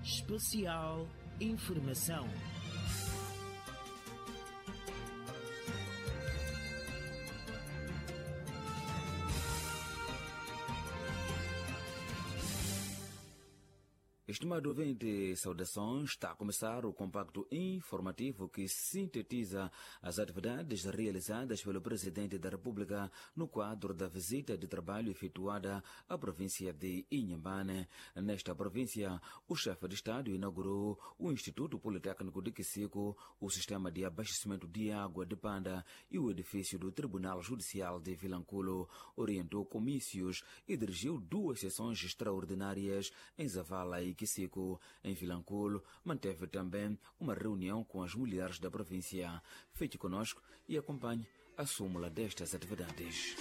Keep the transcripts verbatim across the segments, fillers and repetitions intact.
Especial Informação. Estimado ouvinte, saudações. Está a começar o compacto informativo que sintetiza as atividades realizadas pelo Presidente da República no quadro da visita de trabalho efetuada à província de Inhambane. Nesta província, o chefe de Estado inaugurou o Instituto Politécnico de Quisico, o sistema de abastecimento de água de Panda e o edifício do Tribunal Judicial de Vilanculo. Orientou comícios e dirigiu duas sessões extraordinárias em Zavala e Quisico. Em Vilanculo, manteve também uma reunião com as mulheres da província. Fique conosco e acompanhe a súmula destas atividades.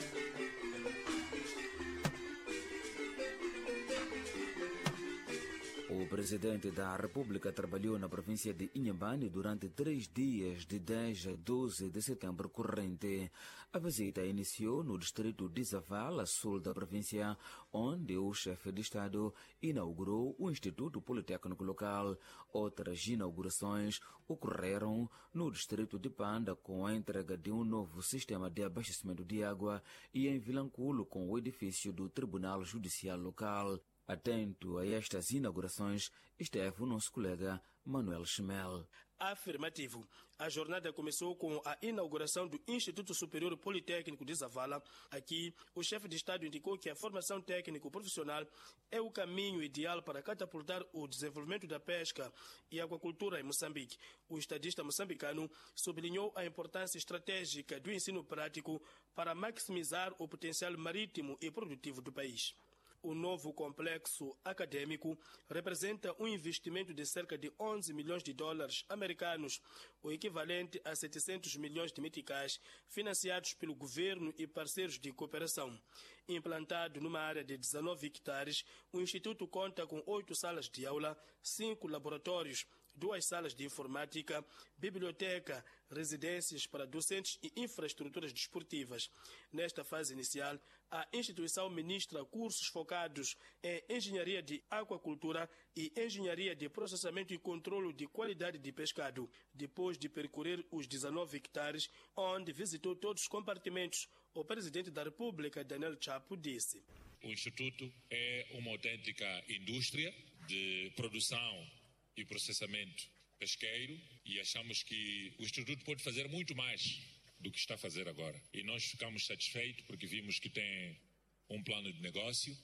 O Presidente da República trabalhou na província de Inhambane durante três dias, de dez a doze de setembro corrente. A visita iniciou no distrito de Zavala, sul da província, onde o chefe de Estado inaugurou o Instituto Politécnico local. Outras inaugurações ocorreram no distrito de Panda, com a entrega de um novo sistema de abastecimento de água, e em Vilanculo, com o edifício do Tribunal Judicial local. Atento a estas inaugurações esteve o nosso colega Manuel Schmel. Afirmativo. A jornada começou com a inauguração do Instituto Superior Politécnico de Zavala. Aqui, o chefe de Estado indicou que a formação técnico-profissional é o caminho ideal para catapultar o desenvolvimento da pesca e aquacultura em Moçambique. O estadista moçambicano sublinhou a importância estratégica do ensino prático para maximizar o potencial marítimo e produtivo do país. O novo complexo acadêmico representa um investimento de cerca de onze milhões de dólares americanos, o equivalente a setecentos milhões de meticais, financiados pelo governo e parceiros de cooperação. Implantado numa área de dezenove hectares, o Instituto conta com oito salas de aula, cinco laboratórios, duas salas de informática, biblioteca, residências para docentes e infraestruturas desportivas. Nesta fase inicial, a instituição ministra cursos focados em engenharia de aquacultura e engenharia de processamento e controlo de qualidade de pescado. Depois de percorrer os dezenove hectares, onde visitou todos os compartimentos, o Presidente da República, Daniel Chapo, disse: o Instituto é uma autêntica indústria de produção e processamento pesqueiro, e achamos que o Instituto pode fazer muito mais do que está a fazer agora. E nós ficamos satisfeitos porque vimos que tem um plano de negócio,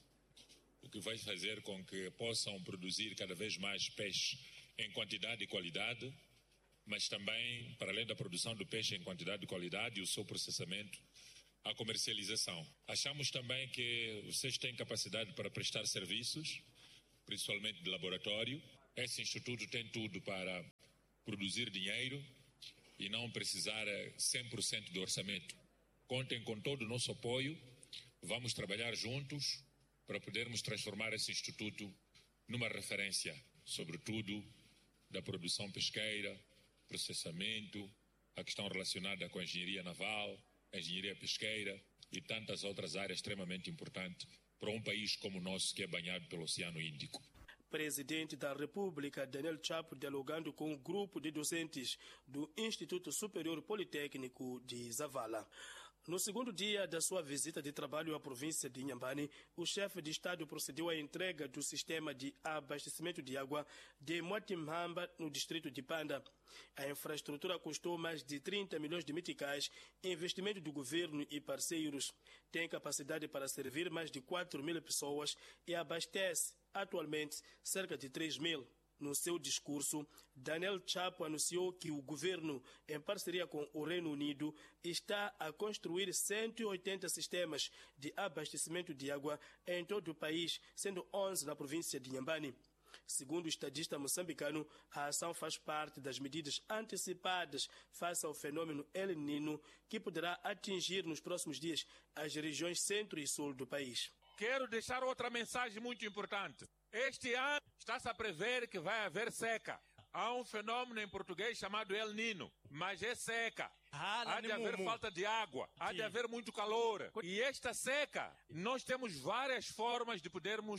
o que vai fazer com que possam produzir cada vez mais peixe em quantidade e qualidade, mas também, para além da produção do peixe em quantidade e qualidade e o seu processamento, a comercialização. Achamos também que vocês têm capacidade para prestar serviços, principalmente de laboratório. Esse instituto tem tudo para produzir dinheiro e não precisar cem por cento do orçamento. Contem com todo o nosso apoio, vamos trabalhar juntos para podermos transformar esse instituto numa referência, sobretudo da produção pesqueira, processamento, a questão relacionada com a engenharia naval, a engenharia pesqueira e tantas outras áreas extremamente importantes para um país como o nosso, que é banhado pelo Oceano Índico. Presidente da República, Daniel Chapo, dialogando com o grupo de docentes do Instituto Superior Politécnico de Zavala. No segundo dia da sua visita de trabalho à província de Inhambane, o chefe de Estado procedeu à entrega do sistema de abastecimento de água de Moatimhamba, no distrito de Panda. A infraestrutura custou mais de trinta milhões de meticais, investimento do governo e parceiros. Tem capacidade para servir mais de quatro mil pessoas e abastece atualmente cerca de três mil. No seu discurso, Daniel Chapo anunciou que o governo, em parceria com o Reino Unido, está a construir cento e oitenta sistemas de abastecimento de água em todo o país, sendo onze na província de Inhambane. Segundo o estadista moçambicano, a ação faz parte das medidas antecipadas face ao fenômeno El Nino, que poderá atingir nos próximos dias as regiões centro e sul do país. Quero deixar outra mensagem muito importante. Este ano está-se a prever que vai haver seca. Há um fenômeno em português chamado El Nino, mas é seca. Ah, há de haver falta de água, há de haver muito calor. E esta seca, nós temos várias formas de podermos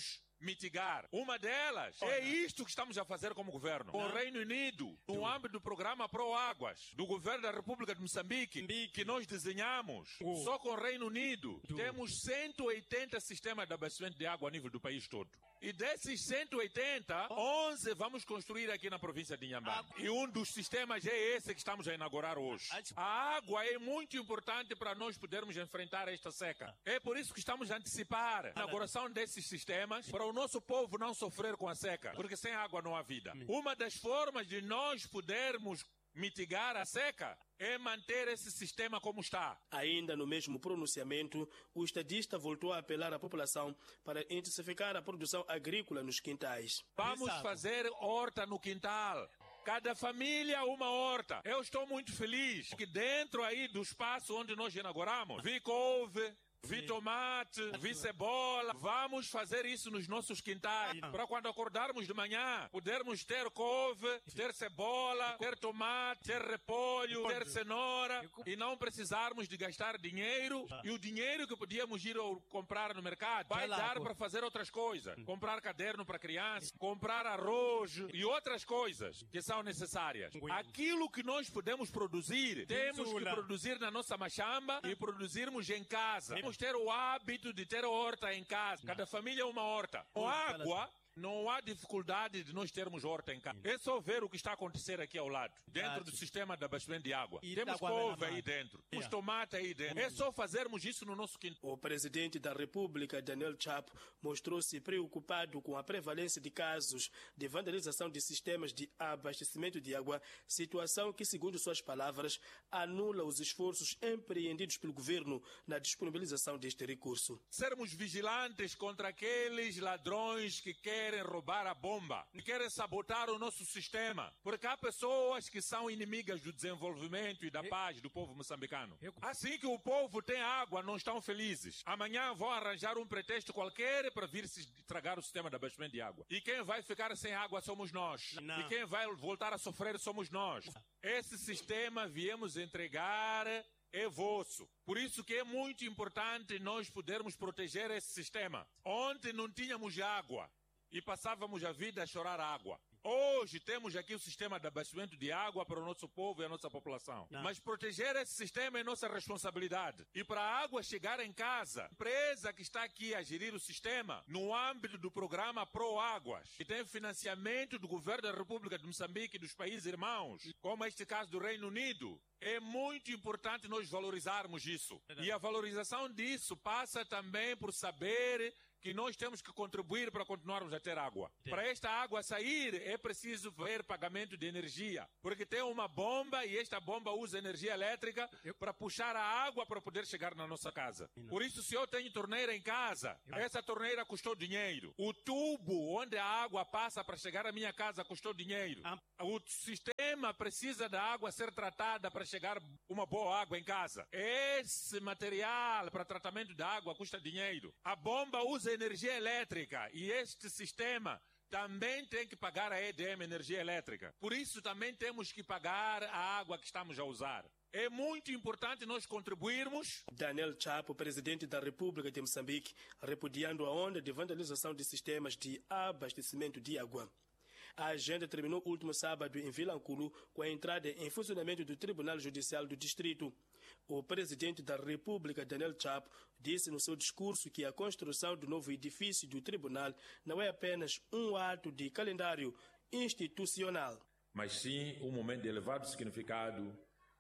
mitigar. Uma delas é isto que estamos a fazer como governo. Com o Reino Unido, no âmbito do programa Pro Águas, do governo da República de Moçambique, que nós desenhamos, só com o Reino Unido, temos cento e oitenta sistemas de abastecimento de água a nível do país todo. E desses cento e oitenta, onze vamos construir aqui na província de Inhambane. E um dos sistemas é esse que estamos a inaugurar hoje. A água é muito importante para nós podermos enfrentar esta seca. É por isso que estamos a antecipar a inauguração desses sistemas para o nosso povo não sofrer com a seca. Porque sem água não há vida. Uma das formas de nós podermos mitigar a seca é manter esse sistema como está. Ainda no mesmo pronunciamento, o estadista voltou a apelar à população para intensificar a produção agrícola nos quintais. Vamos fazer horta no quintal. Cada família uma horta. Eu estou muito feliz que dentro aí do espaço onde nós inauguramos, vi couve, vi tomate, vi cebola. Vamos fazer isso nos nossos quintais. Para quando acordarmos de manhã, podermos ter couve, ter cebola, ter tomate, ter repolho, ter cenoura e não precisarmos de gastar dinheiro. E o dinheiro que podíamos ir comprar no mercado vai dar para fazer outras coisas. Comprar caderno para criança, comprar arroz e outras coisas que são necessárias. Aquilo que nós podemos produzir, temos que produzir na nossa machamba e produzirmos em casa. Ter o hábito de ter horta em casa. Cada família uma horta. Com água, não há dificuldade de nós termos horta em casa. É só ver o que está a acontecer aqui ao lado, dentro do sistema de abastecimento de água. Temos couve aí dentro, temos tomate aí dentro. É só fazermos isso no nosso quintal. O presidente da República, Daniel Chapo, mostrou-se preocupado com a prevalência de casos de vandalização de sistemas de abastecimento de água, situação que, segundo suas palavras, anula os esforços empreendidos pelo governo na disponibilização deste recurso. Sermos vigilantes contra aqueles ladrões que querem querem roubar a bomba, que querem sabotar o nosso sistema, porque há pessoas que são inimigas do desenvolvimento e da paz do povo moçambicano. Assim que o povo tem água, não estão felizes. Amanhã vão arranjar um pretexto qualquer para vir se estragar o sistema de abastecimento de água. E quem vai ficar sem água somos nós. Não. E quem vai voltar a sofrer somos nós. Esse sistema viemos entregar é vosso. Por isso que é muito importante nós podermos proteger esse sistema. Ontem não tínhamos água e passávamos a vida a chorar água. Hoje temos aqui o sistema de abastecimento de água para o nosso povo e a nossa população. Não. Mas proteger esse sistema é nossa responsabilidade. E para a água chegar em casa, a empresa que está aqui a gerir o sistema, no âmbito do programa Pro Águas, que tem financiamento do governo da República de Moçambique e dos países irmãos, como este caso do Reino Unido, é muito importante nós valorizarmos isso. E a valorização disso passa também por saber que nós temos que contribuir para continuarmos a ter água. Sim. Para esta água sair, é preciso ver pagamento de energia, porque tem uma bomba e esta bomba usa energia elétrica eu... para puxar a água para poder chegar na nossa casa. Por isso, se eu tenho torneira em casa, eu... essa torneira custou dinheiro. O tubo onde a água passa para chegar à minha casa custou dinheiro. Ah. O sistema precisa da água ser tratada para chegar uma boa água em casa. Esse material para tratamento da água custa dinheiro. A bomba usa energia elétrica e este sistema também tem que pagar a E D M, energia elétrica. Por isso também temos que pagar a água que estamos a usar. É muito importante nós contribuirmos. Daniel Chapo, presidente da República de Moçambique, repudiando a onda de vandalização de sistemas de abastecimento de água. A agenda terminou último sábado em Vilanculo com a entrada em funcionamento do Tribunal Judicial do Distrito. O presidente da República, Daniel Chapo, disse no seu discurso que a construção do novo edifício do tribunal não é apenas um ato de calendário institucional, mas sim um momento de elevado significado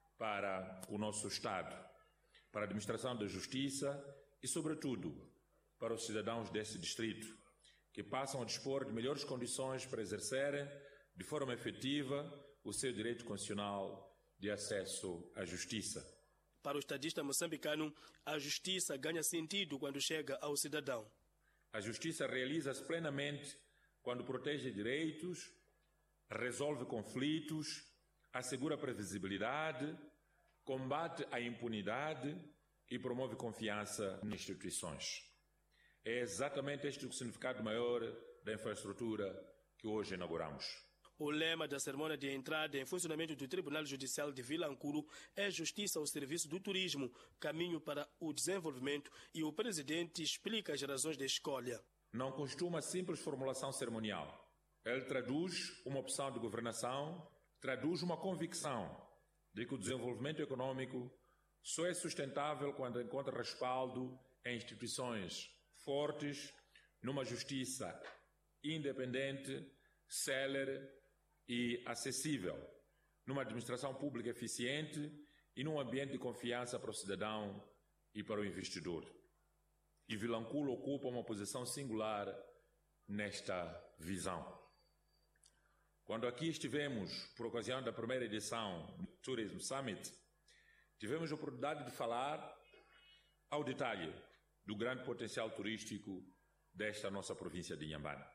para o nosso Estado, para a administração da justiça e, sobretudo, para os cidadãos desse distrito, que passam a dispor de melhores condições para exercerem de forma efetiva o seu direito constitucional de acesso à justiça. Para o estadista moçambicano, a justiça ganha sentido quando chega ao cidadão. A justiça realiza-se plenamente quando protege direitos, resolve conflitos, assegura previsibilidade, combate a impunidade e promove confiança nas instituições. É exatamente este o significado maior da infraestrutura que hoje inauguramos. O lema da cerimônia de entrada em funcionamento do Tribunal Judicial de Vilanculo é Justiça ao serviço do turismo, caminho para o desenvolvimento, e o presidente explica as razões da escolha. não costuma simples formulação cerimonial. Ele traduz uma opção de governação, traduz uma convicção de que o desenvolvimento econômico só é sustentável quando encontra respaldo em instituições fortes, numa justiça independente, célere e acessível, numa administração pública eficiente e num ambiente de confiança para o cidadão e para o investidor. E Vilanculo ocupa uma posição singular nesta visão. Quando aqui estivemos, por ocasião da primeira edição do Tourism Summit, tivemos a oportunidade de falar ao detalhe do grande potencial turístico desta nossa província de Inhambane.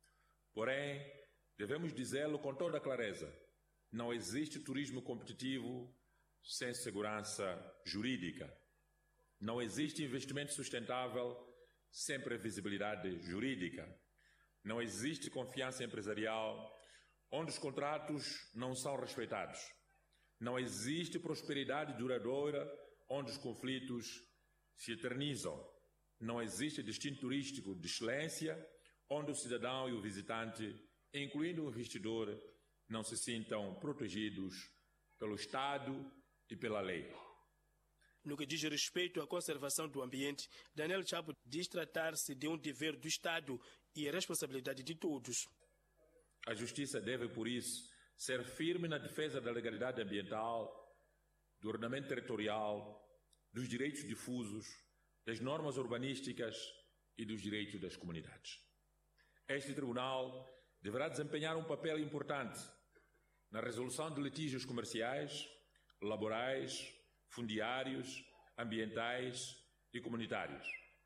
Porém, devemos dizê-lo com toda clareza, não existe turismo competitivo sem segurança jurídica. Não existe investimento sustentável sem previsibilidade jurídica. Não existe confiança empresarial onde os contratos não são respeitados. Não existe prosperidade duradoura onde os conflitos se eternizam. Não existe destino turístico de excelência onde o cidadão e o visitante, incluindo o investidor, não se sintam protegidos pelo Estado e pela lei. No que diz respeito à conservação do ambiente, Daniel Chapo diz tratar-se de um dever do Estado e a responsabilidade de todos. A Justiça deve, por isso, ser firme na defesa da legalidade ambiental, do ordenamento territorial, dos direitos difusos, das normas urbanísticas e dos direitos das comunidades. Este Tribunal deverá desempenhar um papel importante na resolução de litígios comerciais, laborais, fundiários, ambientais e comunitários.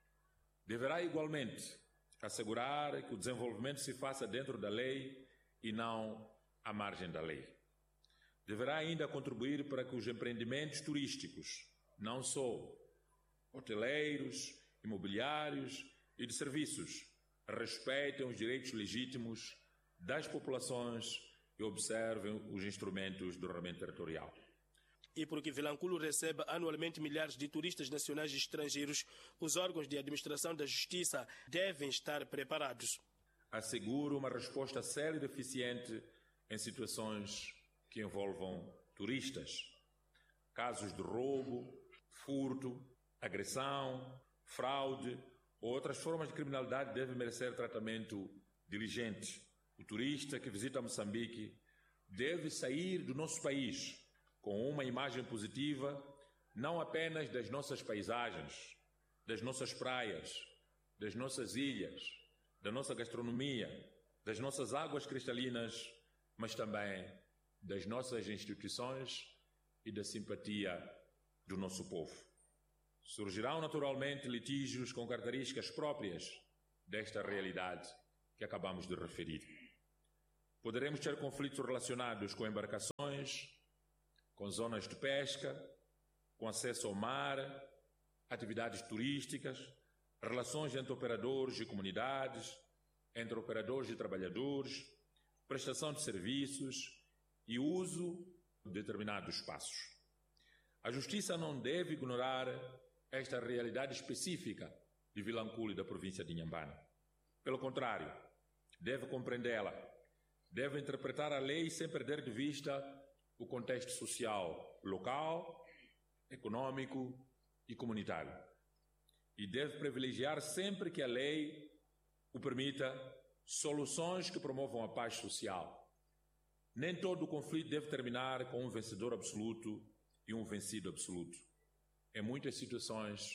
Deverá igualmente assegurar que o desenvolvimento se faça dentro da lei e não à margem da lei. Deverá ainda contribuir para que os empreendimentos turísticos, não só hoteleiros, imobiliários e de serviços, respeitem os direitos legítimos das populações e observem os instrumentos do ordenamento territorial. E porque Vilanculo recebe anualmente milhares de turistas nacionais e estrangeiros, os órgãos de administração da justiça devem estar preparados. Asseguro uma resposta séria e eficiente em situações que envolvam turistas. Casos de roubo, furto, agressão, fraude ou outras formas de criminalidade devem merecer tratamento diligente. O turista que visita Moçambique deve sair do nosso país com uma imagem positiva, não apenas das nossas paisagens, das nossas praias, das nossas ilhas, da nossa gastronomia, das nossas águas cristalinas, mas também das nossas instituições e da simpatia do nosso povo. Surgirão naturalmente litígios com características próprias desta realidade que acabamos de referir. Poderemos ter conflitos relacionados com embarcações, com zonas de pesca, com acesso ao mar, atividades turísticas, relações entre operadores e comunidades, entre operadores e trabalhadores, prestação de serviços e uso de determinados espaços. A Justiça não deve ignorar esta realidade específica de Vilanculo e da província de Inhambane. Pelo contrário, deve compreendê-la, deve interpretar a lei sem perder de vista o contexto social local, econômico e comunitário. E deve privilegiar sempre que a lei o permita soluções que promovam a paz social. Nem todo o conflito deve terminar com um vencedor absoluto e um vencido absoluto. Em muitas situações,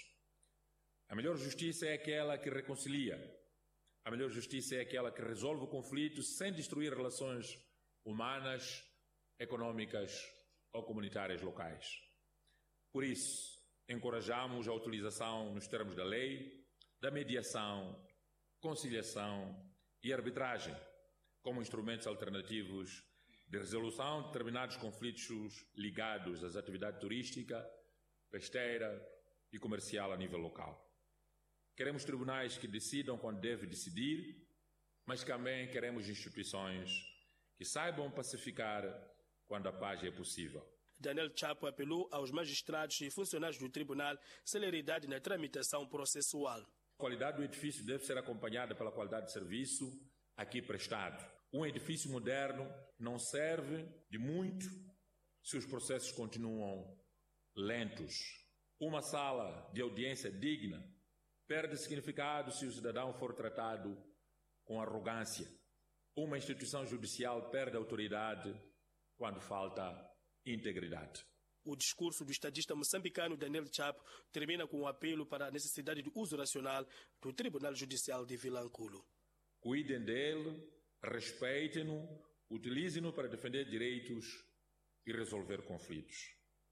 a melhor justiça é aquela que reconcilia. A melhor justiça é aquela que resolve o conflito sem destruir relações humanas, econômicas ou comunitárias locais. Por isso, encorajamos a utilização, nos termos da lei, da mediação, conciliação e arbitragem como instrumentos alternativos de resolução de determinados conflitos ligados às atividades turística, pesqueira e comercial a nível local. Queremos tribunais que decidam quando deve decidir, mas também queremos instituições que saibam pacificar quando a paz é possível. Daniel Chapo apelou aos magistrados e funcionários do tribunal celeridade na tramitação processual. A qualidade do edifício deve ser acompanhada pela qualidade de serviço aqui prestado. Um edifício moderno não serve de muito se os processos continuam lentos. Uma sala de audiência digna perde significado se o cidadão for tratado com arrogância. Uma instituição judicial perde autoridade quando falta integridade. O discurso do estadista moçambicano Daniel Chapo termina com um apelo para a necessidade de uso racional do Tribunal Judicial de Vilanculo. Cuidem dele, respeitem-no, utilizem-no para defender direitos e resolver conflitos.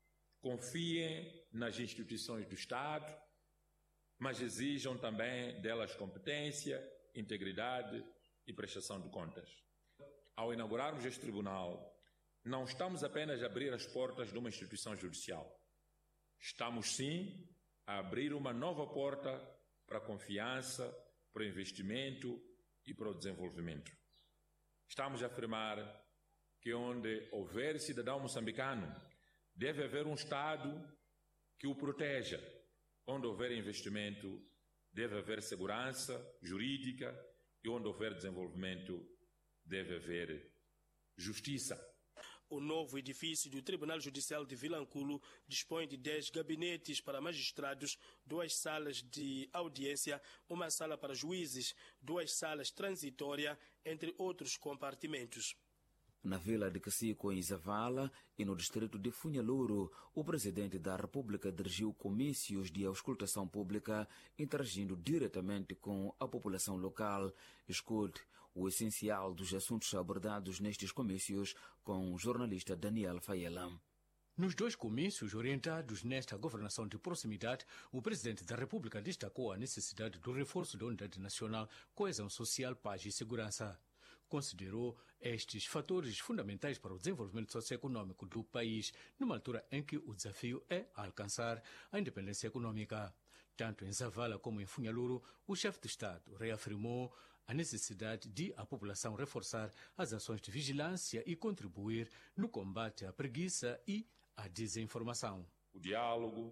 Confiem nas instituições do Estado, mas exijam também delas competência, integridade e prestação de contas. Ao inaugurarmos este tribunal, não estamos apenas a abrir as portas de uma instituição judicial. Estamos, sim, a abrir uma nova porta para a confiança, para o investimento e para o desenvolvimento. Estamos a afirmar que onde houver cidadão moçambicano, deve haver um Estado que o proteja. Onde houver investimento, deve haver segurança jurídica e onde houver desenvolvimento, deve haver justiça. O novo edifício do Tribunal Judicial de Vilanculo dispõe de dez gabinetes para magistrados, duas salas de audiência, uma sala para juízes, duas salas transitórias, entre outros compartimentos. Na vila de Cacico, em Zavala, e no distrito de Funhaluro, o presidente da República dirigiu comícios de auscultação pública, interagindo diretamente com a população local. Escute o essencial dos assuntos abordados nestes comícios com o jornalista Daniel Fayela. Nos dois comícios orientados nesta governação de proximidade, o presidente da República destacou a necessidade do reforço da unidade nacional, coesão social, paz e segurança. Considerou estes fatores fundamentais para o desenvolvimento socioeconômico do país, numa altura em que o desafio é alcançar a independência econômica. Tanto em Zavala como em Funhaluro, o chefe de Estado reafirmou a necessidade de a população reforçar as ações de vigilância e contribuir no combate à preguiça e à desinformação. O diálogo,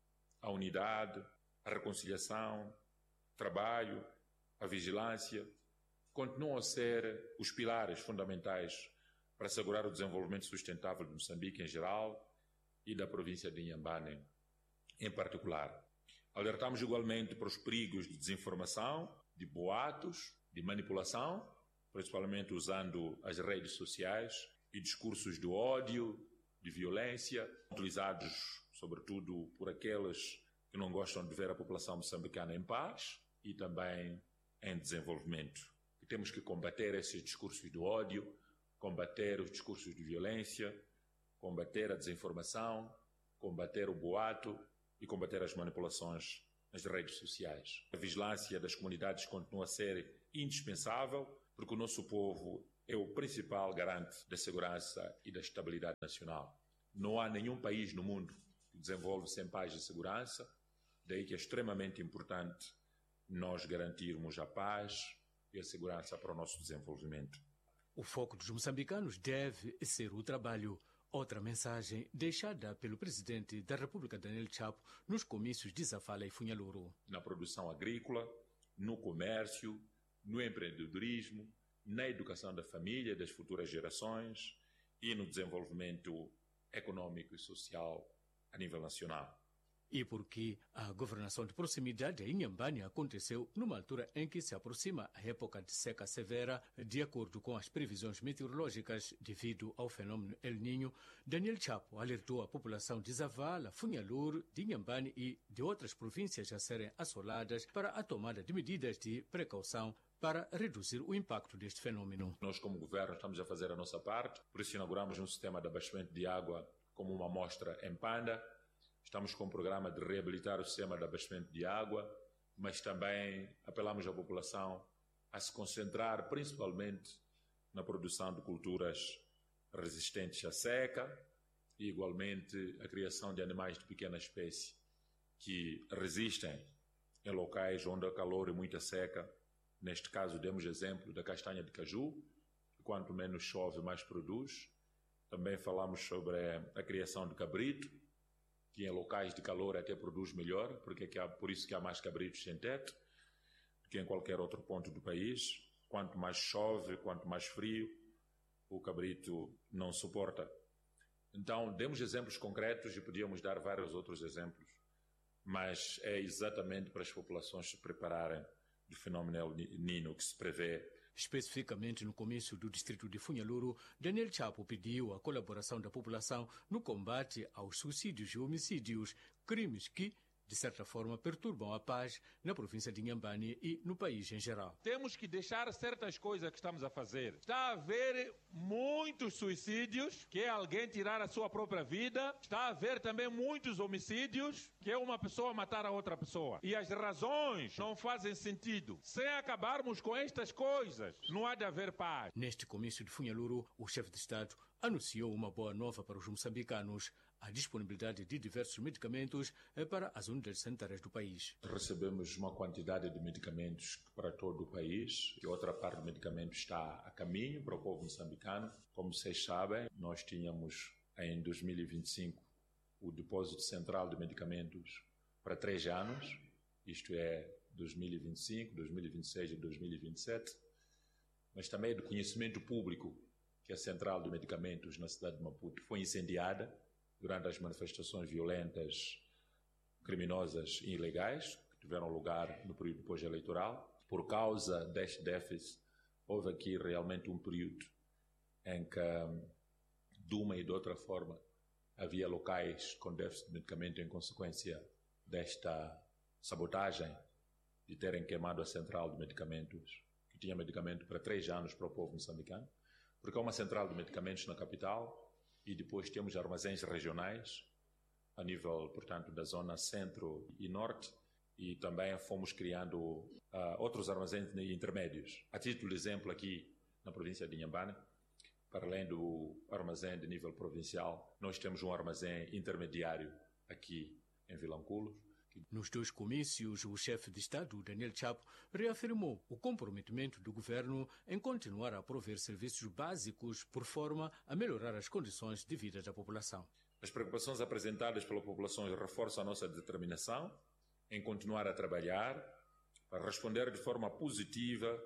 a unidade, a reconciliação, o trabalho, a vigilância continuam a ser os pilares fundamentais para assegurar o desenvolvimento sustentável de Moçambique em geral e da província de Inhambane em particular. Alertamos igualmente para os perigos de desinformação, de boatos, de manipulação, principalmente usando as redes sociais e discursos de ódio, de violência, utilizados sobretudo por aqueles que não gostam de ver a população moçambicana em paz e também em desenvolvimento. E temos que combater esses discursos de ódio, combater os discursos de violência, combater a desinformação, combater o boato e combater as manipulações nas redes sociais. A vigilância das comunidades continua a ser indispensável, porque o nosso povo é o principal garante da segurança e da estabilidade nacional. Não há nenhum país no mundo que desenvolve sem paz e segurança, daí que é extremamente importante nós garantirmos a paz e a segurança para o nosso desenvolvimento. O foco dos moçambicanos deve ser o trabalho. Outra mensagem deixada pelo presidente da República, Daniel Chapo, nos comícios de Zavala e Funhaluro. Na produção agrícola, no comércio, no empreendedorismo, na educação da família e das futuras gerações e no desenvolvimento econômico e social a nível nacional. E porque a governação de proximidade em Inhambane aconteceu numa altura em que se aproxima a época de seca severa, de acordo com as previsões meteorológicas devido ao fenômeno El Niño, Daniel Chapo alertou a população de Zavala, Funhaluro, de Inhambane e de outras províncias a serem assoladas para a tomada de medidas de precaução para reduzir o impacto deste fenômeno. Nós, como governo, estamos a fazer a nossa parte, por isso inauguramos um sistema de abastecimento de água como uma amostra em Panda. Estamos com um programa de reabilitar o sistema de abastecimento de água, mas também apelamos à população a se concentrar principalmente na produção de culturas resistentes à seca e, igualmente, a criação de animais de pequena espécie que resistem em locais onde há calor e muita seca. Neste caso, demos exemplo da castanha de caju, que quanto menos chove, mais produz. Também falamos sobre a criação de cabrito, que em locais de calor até produz melhor, porque é que há, por isso que há mais cabritos sem teto. que em qualquer outro ponto do país. Quanto mais chove, quanto mais frio, o cabrito não suporta. Então, demos exemplos concretos e podíamos dar vários outros exemplos, mas é exatamente para as populações se prepararem do fenômeno El Niño que se prevê. Especificamente no comício do distrito de Funhaluru, Daniel Chapo pediu a colaboração da população no combate aos suicídios e homicídios, crimes que, de certa forma, perturbam a paz na província de Inhambane e no país em geral. Temos que deixar certas coisas que estamos a fazer. Está a haver muitos suicídios, que é alguém tirar a sua própria vida. Está a haver também muitos homicídios, que é uma pessoa matar a outra pessoa. E as razões não fazem sentido. Sem acabarmos com estas coisas, não há de haver paz. Neste comício de Funhaluru, o chefe de Estado anunciou uma boa nova para os moçambicanos: a disponibilidade de diversos medicamentos para as unidades sanitárias do país. Recebemos uma quantidade de medicamentos para todo o país e outra parte do medicamento está a caminho para o povo moçambicano. Como vocês sabem, nós tínhamos em dois mil e vinte e cinco o depósito central de medicamentos para três anos, isto é dois mil e vinte e cinco, dois mil e vinte e seis e dois mil e vinte e sete, mas também é do conhecimento público que a central de medicamentos na cidade de Maputo foi incendiada durante as manifestações violentas, criminosas e ilegais que tiveram lugar no período pós-eleitoral. Por causa deste déficit, houve aqui realmente um período em que, de uma e de outra forma, havia locais com déficit de medicamento em consequência desta sabotagem de terem queimado a central de medicamentos, que tinha medicamento para três anos para o povo moçambicano, porque há uma central de medicamentos na capital e depois temos armazéns regionais a nível, portanto, da zona centro e norte, e também fomos criando uh, outros armazéns intermédios. A título de exemplo, aqui na província de Inhambane, para além do armazém de nível provincial, nós temos um armazém intermediário aqui em Vilanculos. Nos dois comícios, o chefe de Estado, Daniel Chapo, reafirmou o comprometimento do governo em continuar a prover serviços básicos por forma a melhorar as condições de vida da população. As preocupações apresentadas pela população reforçam a nossa determinação em continuar a trabalhar para responder de forma positiva,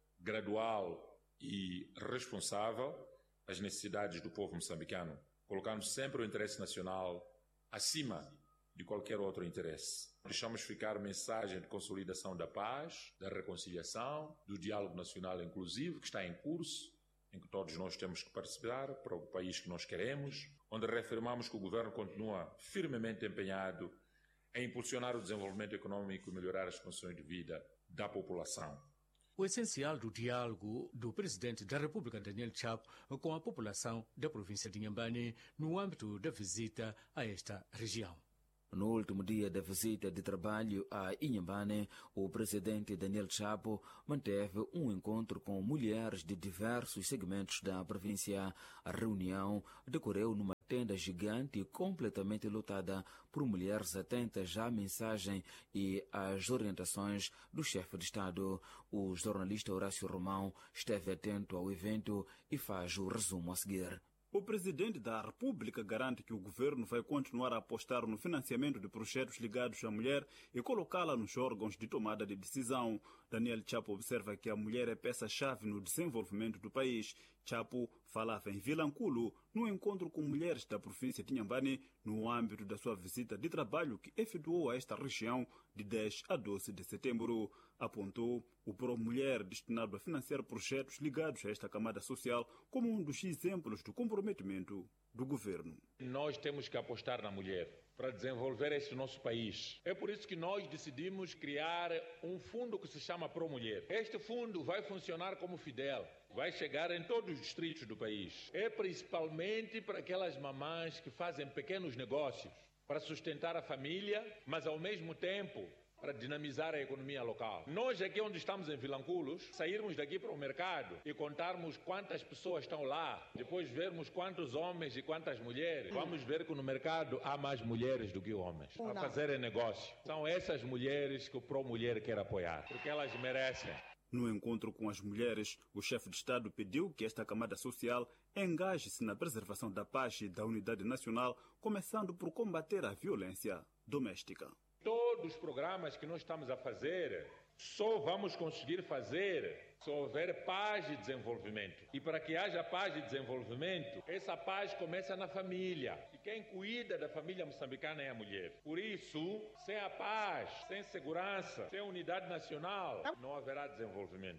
gradual e responsável às necessidades do povo moçambicano, colocando sempre o interesse nacional acima de qualquer outro interesse. Deixamos ficar mensagem de consolidação da paz, da reconciliação, do diálogo nacional inclusivo que está em curso, em que todos nós temos que participar para o país que nós queremos, onde reafirmamos que o governo continua firmemente empenhado em impulsionar o desenvolvimento econômico e melhorar as condições de vida da população. O essencial do diálogo do presidente da República, Daniel Chapo, com a população da província de Inhambane no âmbito da visita a esta região. No último dia da visita de trabalho a Inhambane, o presidente Daniel Chapo manteve um encontro com mulheres de diversos segmentos da província. A reunião decorreu numa tenda gigante completamente lotada por mulheres atentas à mensagem e às orientações do chefe de Estado. O jornalista Horácio Romão esteve atento ao evento e faz o resumo a seguir. O presidente da República garante que o governo vai continuar a apostar no financiamento de projetos ligados à mulher e colocá-la nos órgãos de tomada de decisão. Daniel Chapo observa que a mulher é peça-chave no desenvolvimento do país. Chapo falava em Vilanculo, no encontro com mulheres da província de Inhambane, no âmbito da sua visita de trabalho que efetuou a esta região de dez a doze de setembro. Apontou o Pro-Mulher destinado a financiar projetos ligados a esta camada social como um dos exemplos do comprometimento do governo. Nós temos que apostar na mulher para desenvolver este nosso país. É por isso que nós decidimos criar um fundo que se chama Pro-Mulher. Este fundo vai funcionar como Fidel, vai chegar em todos os distritos do país. É principalmente para aquelas mamães que fazem pequenos negócios para sustentar a família, mas ao mesmo tempo para dinamizar a economia local. Nós aqui onde estamos em Vilanculos, sairmos daqui para o mercado e contarmos quantas pessoas estão lá, depois vermos quantos homens e quantas mulheres, vamos ver que no mercado há mais mulheres do que homens a fazerem negócio. São essas mulheres que o Pro-Mulher quer apoiar, porque elas merecem. No encontro com as mulheres, o chefe de Estado pediu que esta camada social engaje-se na preservação da paz e da unidade nacional, começando por combater a violência doméstica. Todos os programas que nós estamos a fazer Só vamos conseguir fazer se houver paz e desenvolvimento. E para que haja paz e desenvolvimento, essa paz começa na família. E quem cuida da família moçambicana é a mulher. Por isso, sem a paz, sem segurança, sem unidade nacional, não haverá desenvolvimento.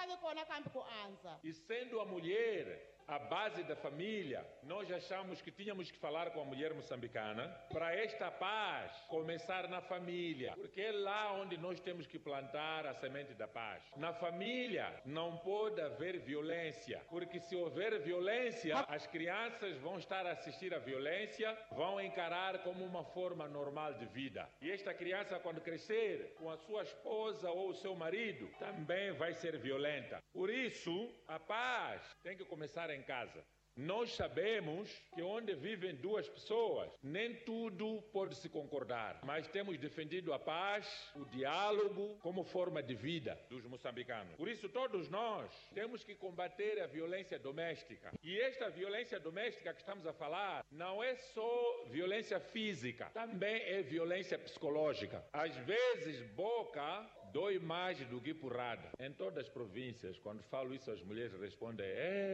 E sendo a mulher a base da família, nós achamos que tínhamos que falar com a mulher moçambicana para esta paz começar na família, porque é lá onde nós temos que plantar a semente da paz. Na família não pode haver violência, porque se houver violência, as crianças vão estar a assistir à violência, vão encarar como uma forma normal de vida. E esta criança, quando crescer com a sua esposa ou o seu marido, também vai ser violenta. Por isso, a paz tem que começar em casa. Nós sabemos que onde vivem duas pessoas, nem tudo pode se concordar, mas temos defendido a paz, o diálogo como forma de vida dos moçambicanos. Por isso, todos nós temos que combater a violência doméstica. E esta violência doméstica que estamos a falar não é só violência física, também é violência psicológica. Às vezes, boca dói mais do que porrada. Em todas as províncias, quando falo isso, as mulheres respondem: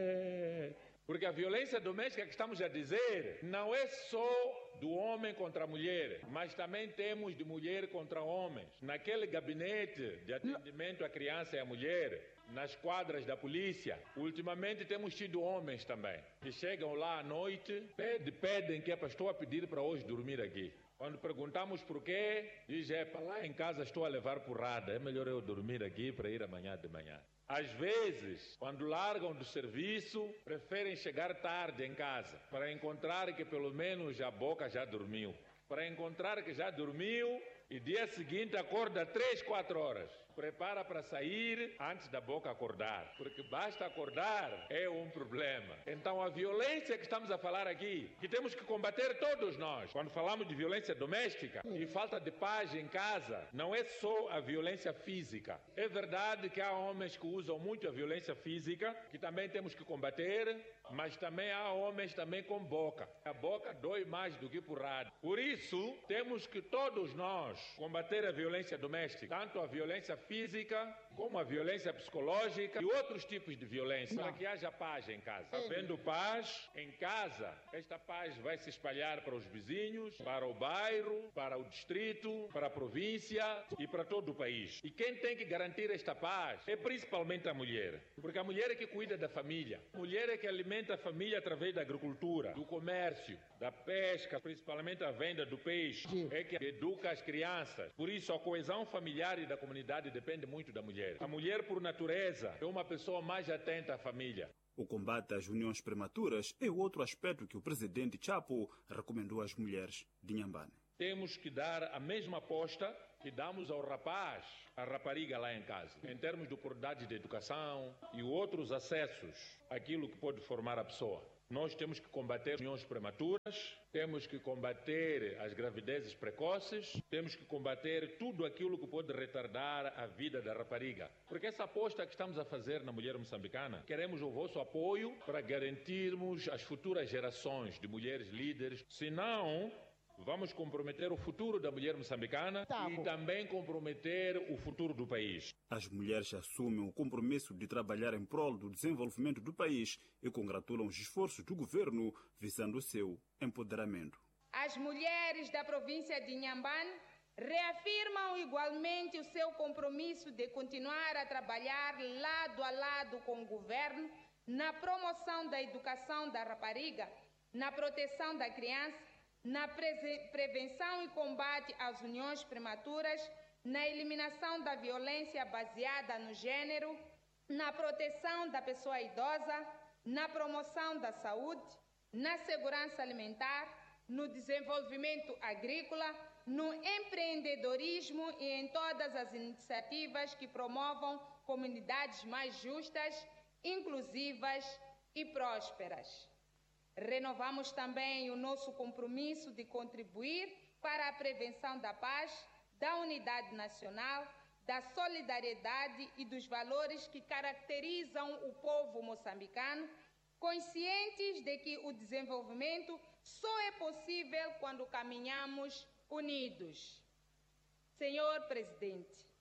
é... Porque a violência doméstica que estamos a dizer não é só do homem contra a mulher, mas também temos de mulher contra homens. Naquele gabinete de atendimento à criança e à mulher, nas quadras da polícia, ultimamente temos tido homens também, que chegam lá à noite, pedem, pedem que é para estou a pedir para hoje dormir aqui. Quando perguntamos por quê, diz: é para lá em casa estou a levar porrada, é melhor eu dormir aqui para ir amanhã de manhã. Às vezes, quando largam do serviço, preferem chegar tarde em casa, para encontrar que pelo menos a boca já dormiu. Para encontrar que já dormiu e dia seguinte acorda três, quatro horas. Prepara para sair antes da boca acordar, porque basta acordar é um problema. Então a violência que estamos a falar aqui, que temos que combater todos nós, quando falamos de violência doméstica e falta de paz em casa, não é só a violência física. É verdade que há homens que usam muito a violência física, que também temos que combater, mas também há homens também com boca. A boca dói mais do que porrada. Por isso, temos que todos nós combater a violência doméstica, tanto a violência física, como a violência psicológica e outros tipos de violência, para que haja paz em casa. Havendo paz em casa, esta paz vai se espalhar para os vizinhos, para o bairro, para o distrito, para a província e para todo o país. E quem tem que garantir esta paz é principalmente a mulher, porque a mulher é que cuida da família, a mulher é que alimenta a família através da agricultura, do comércio, da pesca, principalmente a venda do peixe, é que educa as crianças. Por isso, a coesão familiar e da comunidade depende muito da mulher. A mulher, por natureza, é uma pessoa mais atenta à família. O combate às uniões prematuras é outro aspecto que o presidente Chapo recomendou às mulheres de Inhambane. Temos que dar a mesma aposta que damos ao rapaz, à rapariga lá em casa, em termos de oportunidades de educação e outros acessos àquilo que pode formar a pessoa. Nós temos que combater uniões prematuras, temos que combater as gravidezes precoces, temos que combater tudo aquilo que pode retardar a vida da rapariga. Porque essa aposta que estamos a fazer na mulher moçambicana, queremos o vosso apoio para garantirmos as futuras gerações de mulheres líderes, senão vamos comprometer o futuro da mulher moçambicana tá, e também comprometer o futuro do país. As mulheres assumem o compromisso de trabalhar em prol do desenvolvimento do país e congratulam os esforços do governo visando o seu empoderamento. As mulheres da província de Inhambane reafirmam igualmente o seu compromisso de continuar a trabalhar lado a lado com o governo na promoção da educação da rapariga, na proteção da criança, na prevenção e combate às uniões prematuras, na eliminação da violência baseada no gênero, na proteção da pessoa idosa, na promoção da saúde, na segurança alimentar, no desenvolvimento agrícola, no empreendedorismo e em todas as iniciativas que promovam comunidades mais justas, inclusivas e prósperas. Renovamos também o nosso compromisso de contribuir para a prevenção da paz, da unidade nacional, da solidariedade e dos valores que caracterizam o povo moçambicano, conscientes de que o desenvolvimento só é possível quando caminhamos unidos. Senhor Presidente,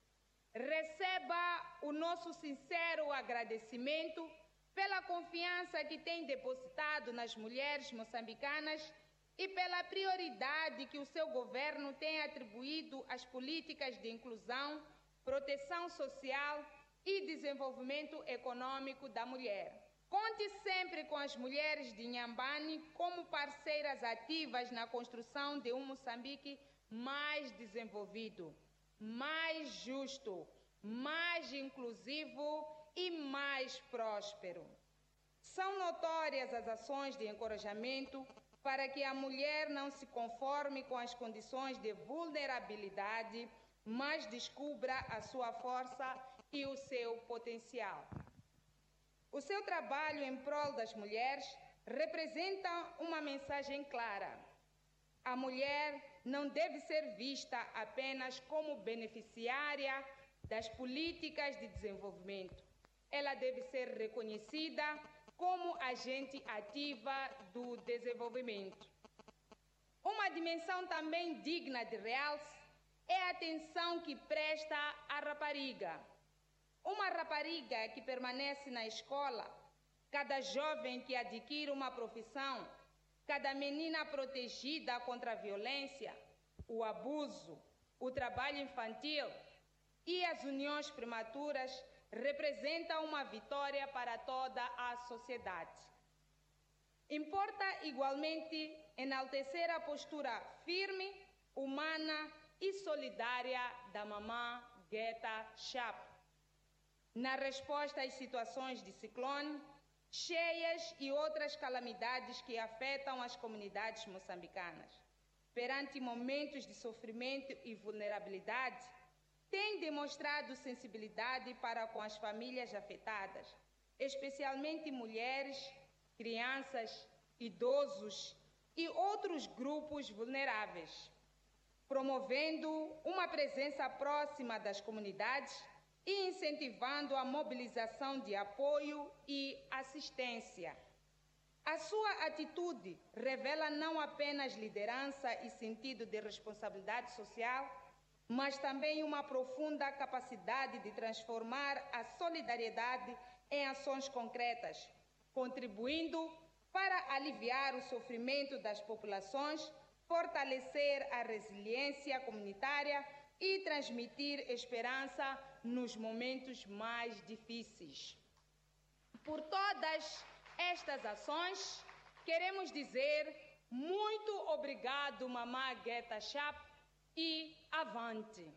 receba o nosso sincero agradecimento pela confiança que tem depositado nas mulheres moçambicanas e pela prioridade que o seu governo tem atribuído às políticas de inclusão, proteção social e desenvolvimento econômico da mulher. Conte sempre com as mulheres de Inhambane como parceiras ativas na construção de um Moçambique mais desenvolvido, mais justo, mais inclusivo e mais próspero. São notórias as ações de encorajamento para que a mulher não se conforme com as condições de vulnerabilidade, mas descubra a sua força e o seu potencial. O seu trabalho em prol das mulheres representa uma mensagem clara. A mulher não deve ser vista apenas como beneficiária das políticas de desenvolvimento. Ela deve ser reconhecida como agente ativa do desenvolvimento. Uma dimensão também digna de realce é a atenção que presta à rapariga. Uma rapariga que permanece na escola, cada jovem que adquire uma profissão, cada menina protegida contra a violência, o abuso, o trabalho infantil e as uniões prematuras representam uma vitória para toda a sociedade. Importa igualmente enaltecer a postura firme, humana e solidária da mamã Guetta Chap na resposta às situações de ciclone, cheias e outras calamidades que afetam as comunidades moçambicanas. Perante momentos de sofrimento e vulnerabilidade, tem demonstrado sensibilidade para com as famílias afetadas, especialmente mulheres, crianças, idosos e outros grupos vulneráveis, promovendo uma presença próxima das comunidades e incentivando a mobilização de apoio e assistência. A sua atitude revela não apenas liderança e sentido de responsabilidade social, mas também uma profunda capacidade de transformar a solidariedade em ações concretas, contribuindo para aliviar o sofrimento das populações, fortalecer a resiliência comunitária e transmitir esperança nos momentos mais difíceis. Por todas estas ações, queremos dizer muito obrigado, mamã Guetta Chap, e avante.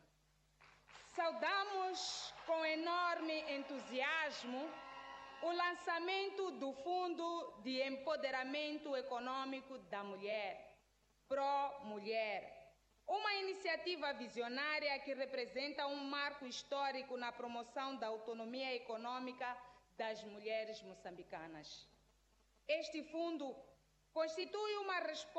Saudamos com enorme entusiasmo o lançamento do Fundo de Empoderamento Econômico da Mulher, Pro Mulher, uma iniciativa visionária que representa um marco histórico na promoção da autonomia econômica das mulheres moçambicanas. Este fundo constitui uma resposta